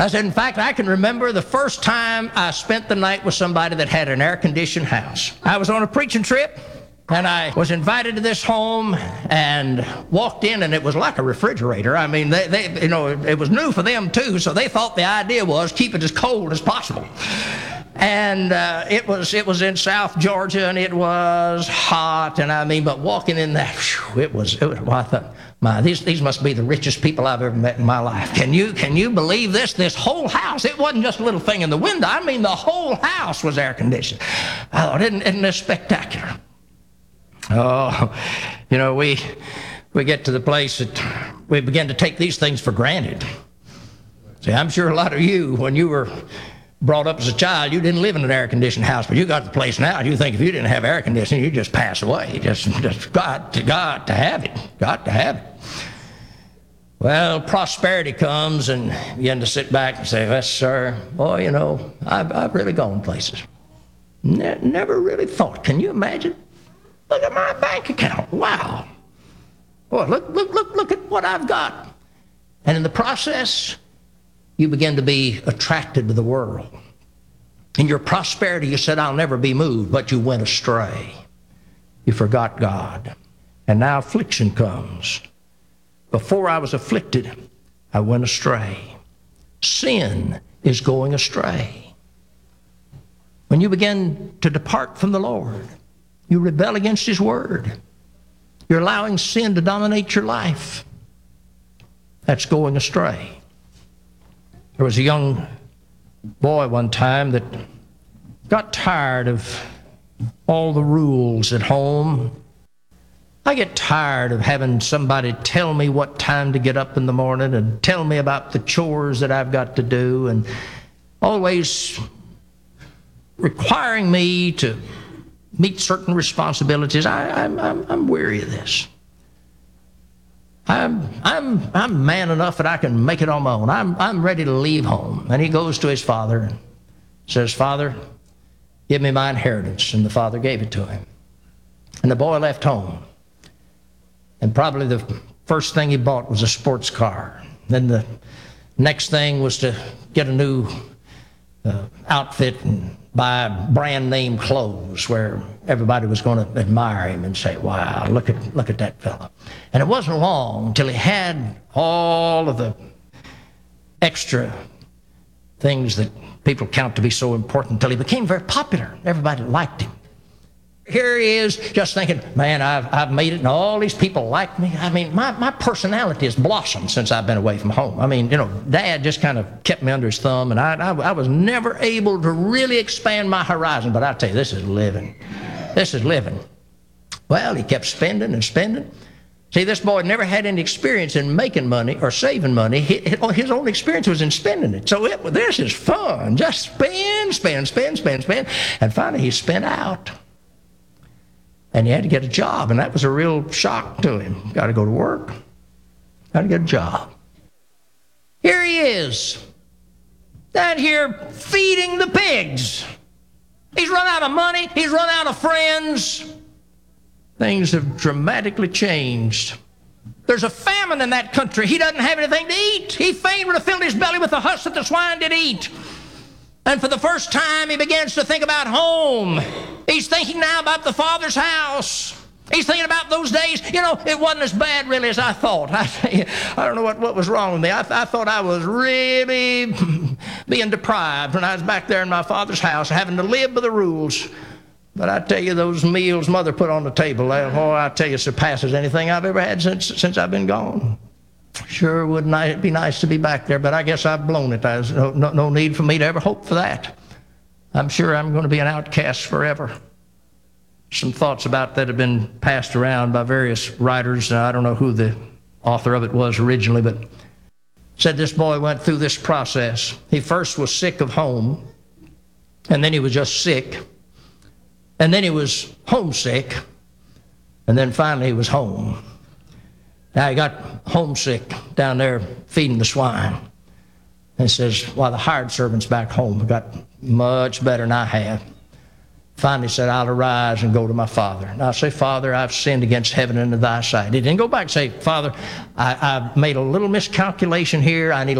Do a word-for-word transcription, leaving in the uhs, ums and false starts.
I said, in fact, I can remember the first time I spent the night with somebody that had an air-conditioned house. I was on a preaching trip, and I was invited to this home and walked in, and it was like a refrigerator. I mean, they, they, you know, it was new for them, too, so they thought the idea was keep it as cold as possible. And uh, it was it was in South Georgia, and it was hot, and I mean, but walking in that, whew, it was, it was well, I thought, my, these, these must be the richest people I've ever met in my life. Can you, can you believe this? This whole house, it wasn't just a little thing in the window. I mean, the whole house was air-conditioned. I thought, isn't, isn't this spectacular? Oh, you know, we, we get to the place that we begin to take these things for granted. See, I'm sure a lot of you, when you were brought up as a child, you didn't live in an air-conditioned house, but you got the place now. You think if you didn't have air conditioning, you'd just pass away. Just, just got to, got to have it. Got to have it. Well, prosperity comes, and you begin to sit back and say, yes, sir, boy, you know, I've, I've really gone places. Ne- never really thought. Can you imagine? Look at my bank account. Wow. Boy, look, look, look, look at what I've got. And in the process, you begin to be attracted to the world. In your prosperity, you said, I'll never be moved, but you went astray. You forgot God. And now affliction comes. Before I was afflicted, I went astray. Sin is going astray. When you begin to depart from the Lord, you rebel against His word. You're allowing sin to dominate your life. That's going astray. There was a young boy one time that got tired of all the rules at home. I get tired of having somebody tell me what time to get up in the morning and tell me about the chores that I've got to do and always requiring me to meet certain responsibilities. I, I'm, I'm, I'm weary of this. I'm, I'm, I'm man enough that I can make it on my own. I'm, I'm ready to leave home. And he goes to his father and says, Father, give me my inheritance. And the father gave it to him. And the boy left home. And probably the first thing he bought was a sports car. Then the next thing was to get a new uh, outfit and buy brand name clothes where everybody was going to admire him and say, wow, look at look at that fellow. And it wasn't long until he had all of the extra things that people count to be so important until he became very popular. Everybody liked him. Here he is just thinking, man, I've, I've made it and all these people like me. I mean, my, my personality has blossomed since I've been away from home. I mean, you know, Dad just kind of kept me under his thumb, and I, I, I was never able to really expand my horizon. But I tell you, this is living. This is living. Well, he kept spending and spending. See, this boy never had any experience in making money or saving money. His only experience was in spending it. So it, this is fun. Just spend, spend, spend, spend, spend. And finally, he spent out. And he had to get a job, and that was a real shock to him. Got to go to work. Got to get a job. Here he is, down here feeding the pigs. He's run out of money. He's run out of friends. Things have dramatically changed. There's a famine in that country. He doesn't have anything to eat. He fain would have filled his belly with the husk that the swine did eat. And for the first time, he begins to think about home. He's thinking now about the Father's house. He's thinking about those days. You know, it wasn't as bad really as I thought. I, I don't know what, what was wrong with me. I, I thought I was really being deprived when I was back there in my father's house, having to live by the rules. But I tell you, those meals Mother put on the table, oh, I tell you, surpasses anything I've ever had since, since I've been gone. Sure would be nice to be back there, but I guess I've blown it. There's no, no, no need for me to ever hope for that. I'm sure I'm going to be an outcast forever. Some thoughts about that have been passed around by various writers. I don't know who the author of it was originally, but said this boy went through this process. He first was sick of home, and then he was just sick, and then he was homesick, and then finally he was home. Now he got homesick down there feeding the swine. And says, well, the hired servants back home have got much better than I have. Finally said, I'll arise and go to my father. And I'll say, Father, I've sinned against heaven and in thy sight. He didn't go back and say, Father, I, I've made a little miscalculation here. I need a